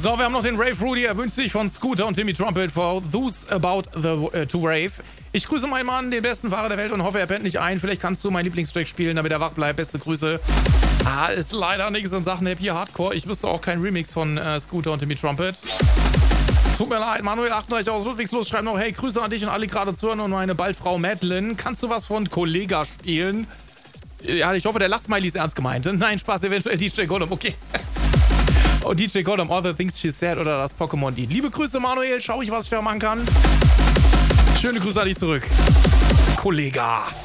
So, wir haben noch den Rave Rudy. Er wünscht sich von Scooter und Timmy Trumpet for Those About to Rave. Ich grüße meinen Mann, den besten Fahrer der Welt, und hoffe, er pennt nicht ein. Vielleicht kannst du meinen Lieblingstrack spielen, damit er wach bleibt. Beste Grüße. Ist leider nichts in Sachen Happy Hardcore. Ich wüsste auch keinen Remix von Scooter und Timmy Trumpet. Tut mir leid, Manuel 38 aus Ludwigslos schreibt noch: Hey, Grüße an dich und alle gerade zuhören und meine Baldfrau Madeline. Kannst du was von Kollega spielen? Ja, ich hoffe, der Lachsmiley ist ernst gemeint. Nein, Spaß, eventuell DJ Gollum, okay. Oh, DJ Gollum, All the Things She Said oder das Pokémon-Lied. Liebe Grüße, Manuel. Schau ich, was ich da machen kann. Schöne Grüße an dich zurück. Kollega.